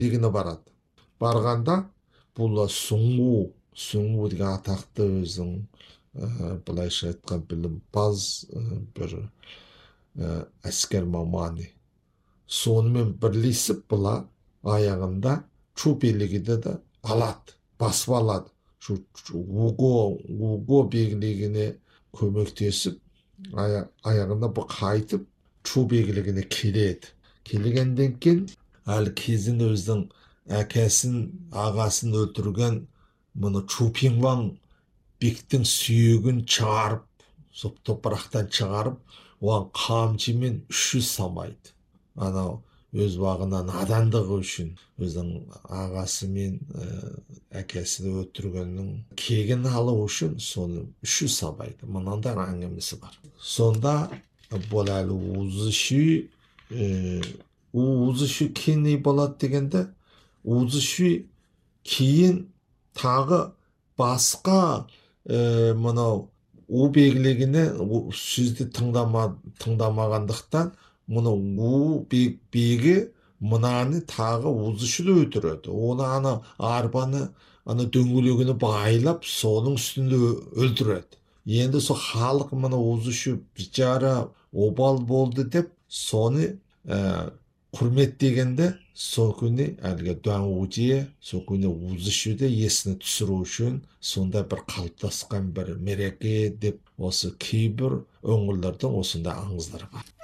дегені барады. Барғанда бұл Суңу деген атақты өзің былайша айтқан білімпаз бір әскер маманы. Сонымен бірлесіп бұла аяғында Чу билігіді де алады, басып алады. Уго билігіне көмектесіп, аяғында бұл қайтып Чу билігіне келеді. Келгенден кейін әлі кезін өздің әкесін, ағасын өлтірген мұны Чупинваң бектің сүйегін шығарып, сол топырақтан шығарып, оған қамшымен 300 самайды. Анау өз уағынан надандығы үшін өздің ағасы мен әкесін өлтіргеннің кегін алу үшін соны 300 сабайды. Мынандай әңгімесі бар. Сонда бұл әлі Узыши кейін не болады дегенде, Узыши кейін тағы басқа мынау у белгілегіне сөзді тыңдамағандықтан мұны у бегі мынаны тағы Узышиді өлтіреді. Оны арбаны дөңгелегіне байлап соның үстінде өлтіреді. Енді сол халық мұны Узыши бичара обал болды деп соны құрметтегенде сол күні әлгі Дуанвужие сол күні Узышиді есіне түсіру үшін сонда бір қалыптасқан бір мереке деп осы кейбір өңірлердің осында аңыздары бар.